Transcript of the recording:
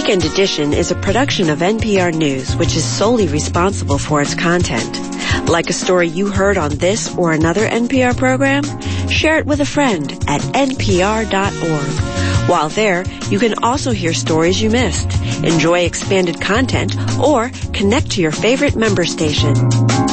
Weekend Edition is a production of NPR News, which is solely responsible for its content. Like a story you heard on this or another NPR program? Share it with a friend at npr.org. While there, you can also hear stories you missed, enjoy expanded content, or connect to your favorite member station.